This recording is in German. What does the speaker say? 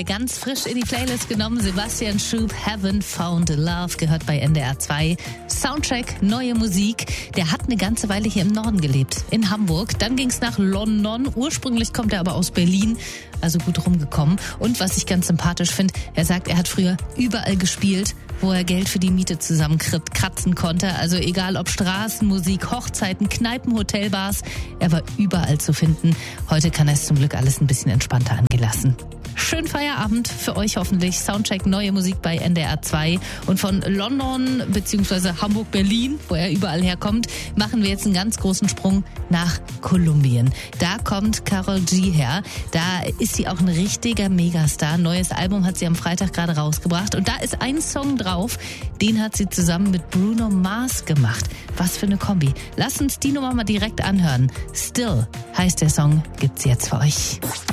wir ganz frisch in die Playlist genommen. Sebastian Schub, Haven't Found Love, gehört bei NDR 2. Soundtrack, neue Musik. Der hat eine ganze Weile hier im Norden gelebt, in Hamburg. Dann ging es nach London. Ursprünglich kommt er aber aus Berlin, also gut rumgekommen. Und was ich ganz sympathisch finde, er sagt, er hat früher überall gespielt, wo er Geld für die Miete zusammenkratzen konnte. Also egal ob Straßenmusik, Hochzeiten, Kneipen, Hotelbars, er war überall zu finden. Heute kann er es zum Glück alles ein bisschen entspannter angehen lassen. Schönen Feierabend für euch hoffentlich. Soundcheck, neue Musik bei NDR 2. Und von London bzw. Hamburg-Berlin, wo er überall herkommt, machen wir jetzt einen ganz großen Sprung nach Kolumbien. Da kommt Karol G her. Da ist sie auch ein richtiger Megastar. Neues Album hat sie am Freitag gerade rausgebracht. Und da ist ein Song drauf, den hat sie zusammen mit Bruno Mars gemacht. Was für eine Kombi. Lasst uns die Nummer mal direkt anhören. Still heißt der Song, gibt's jetzt für euch.